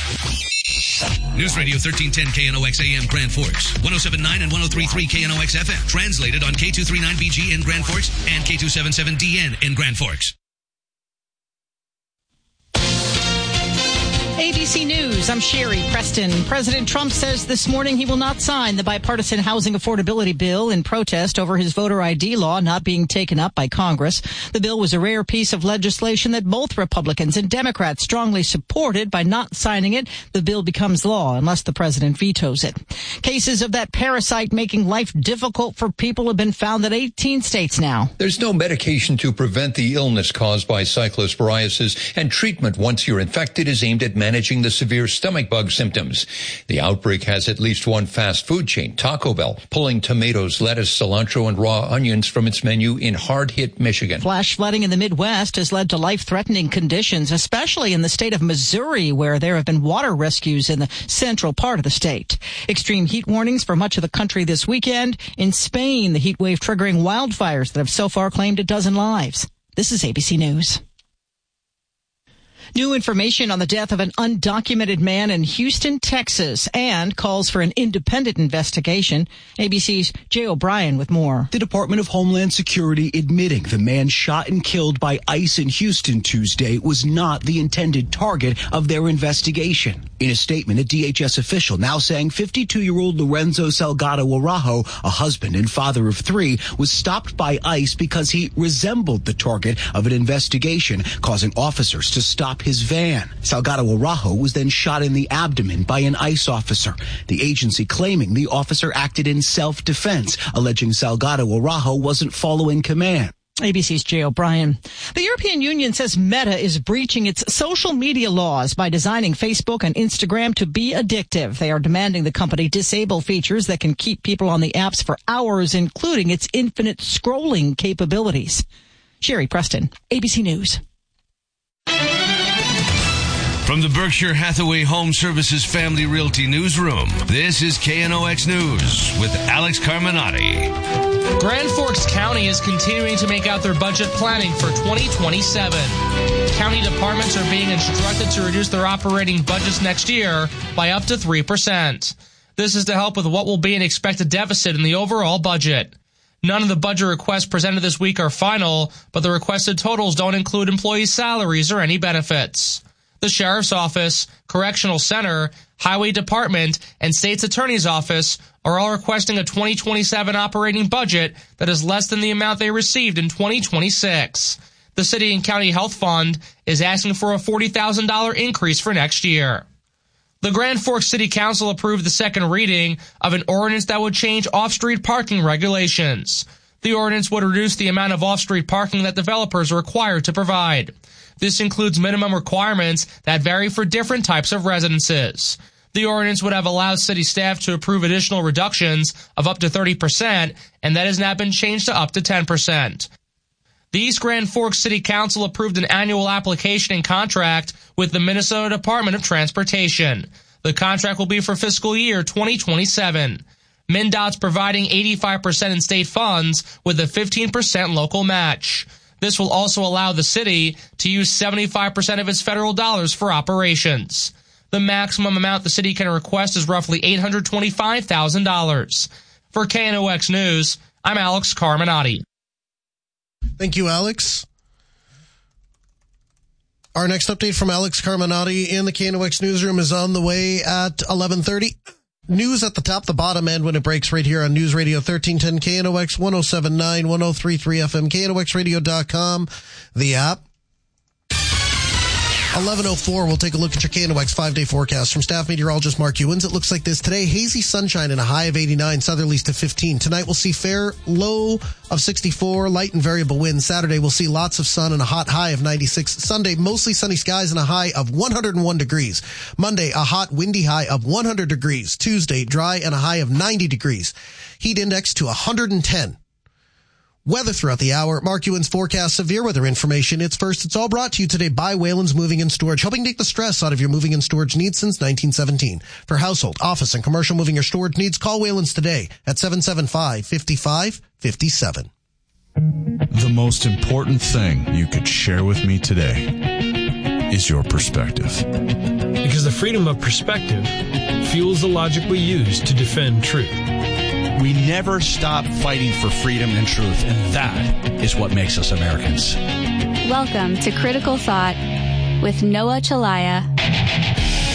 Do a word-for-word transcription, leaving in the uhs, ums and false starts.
News Radio thirteen ten K N O X A M Grand Forks, one oh seven point nine and one oh three point three K N O X F M. Translated on K two thirty-nine B G in Grand Forks and K two seventy-seven D N in Grand Forks. A B C News, I'm Sherry Preston. President Trump says this morning he will not sign the bipartisan housing affordability bill in protest over his voter I D law not being taken up by Congress. The bill was a rare piece of legislation that both Republicans and Democrats strongly supported. By not signing it, the bill becomes law unless the president vetoes it. Cases of that parasite making life difficult for people have been found in eighteen states now. There's no medication to prevent the illness caused by cyclosporiasis, and treatment once you're infected is aimed at managing the severe stomach bug symptoms. The outbreak has at least one fast food chain, Taco Bell, pulling tomatoes, lettuce, cilantro, and raw onions from its menu in hard-hit Michigan. Flash flooding in the Midwest has led to life-threatening conditions, especially in the state of Missouri, where there have been water rescues in the central part of the state. Extreme heat warnings for much of the country this weekend. In Spain, the heat wave triggering wildfires that have so far claimed a dozen lives. This is A B C News. New information on the death of an undocumented man in Houston, Texas, and calls for an independent investigation. A B C's Jay O'Brien with more. The Department of Homeland Security admitting the man shot and killed by ICE in Houston Tuesday was not the intended target of their investigation. In a statement, a D H S official now saying fifty-two-year-old Lorenzo Salgado Araujo, a husband and father of three, was stopped by ICE because he resembled the target of an investigation, causing officers to stop his van. Salgado Araujo was then shot in the abdomen by an ICE officer. The agency claiming the officer acted in self-defense, alleging Salgado Araujo wasn't following command. A B C's Jay O'Brien. The European Union says Meta is breaching its social media laws by designing Facebook and Instagram to be addictive. They are demanding the company disable features that can keep people on the apps for hours, including its infinite scrolling capabilities. Sherry Preston, A B C News. From the Berkshire Hathaway Home Services Family Realty Newsroom, this is K N O X News with Alex Carminati. Grand Forks County is continuing to make out their budget planning for twenty twenty-seven. County departments are being instructed to reduce their operating budgets next year by up to three percent. This is to help with what will be an expected deficit in the overall budget. None of the budget requests presented this week are final, but the requested totals don't include employee salaries or any benefits. The Sheriff's Office, Correctional Center, Highway Department, and State's Attorney's Office are all requesting a twenty twenty-seven operating budget that is less than the amount they received in twenty twenty-six. The City and County Health Fund is asking for a forty thousand dollars increase for next year. The Grand Forks City Council approved the second reading of an ordinance that would change off-street parking regulations. The ordinance would reduce the amount of off-street parking that developers are required to provide. This includes minimum requirements that vary for different types of residences. The ordinance would have allowed city staff to approve additional reductions of up to thirty percent, and that has now been changed to up to ten percent. The East Grand Forks City Council approved an annual application and contract with the Minnesota Department of Transportation. The contract will be for fiscal year twenty twenty-seven. MnDOT's providing eighty-five percent in state funds with a fifteen percent local match. This will also allow the city to use seventy-five percent of its federal dollars for operations. The maximum amount the city can request is roughly eight hundred twenty-five thousand dollars. For K N O X News, I'm Alex Carminati. Thank you, Alex. Our next update from Alex Carminati in the K N O X newsroom is on the way at eleven thirty. News at the top, the bottom end when it breaks right here on News Radio thirteen ten K N O X one oh seven point nine, one oh three point three F M, K N O X radio dot com, the app. eleven oh four, we'll take a look at your K N O X five-day forecast from staff meteorologist Mark Ewens. It looks like this today. Hazy sunshine and a high of eighty-nine, southerlies to fifteen. Tonight we'll see fair low of sixty-four, light and variable winds. Saturday we'll see lots of sun and a hot high of ninety-six. Sunday, mostly sunny skies and a high of one hundred one degrees. Monday, a hot, windy high of one hundred degrees. Tuesday, dry and a high of ninety degrees. Heat index to one hundred ten. Weather throughout the hour. Mark Ewens forecast severe weather information. It's first. It's all brought to you today by Wayland's Moving and Storage, helping take the stress out of your moving and storage needs since nineteen seventeen. For household, office, and commercial moving or storage needs, call Wayland's today at seven seven five, five five five seven. The most important thing you could share with me today is your perspective. Because the freedom of perspective fuels the logic we use to defend truth. We never stop fighting for freedom and truth, and that is what makes us Americans. Welcome to Critical Thought with Noah Chelliah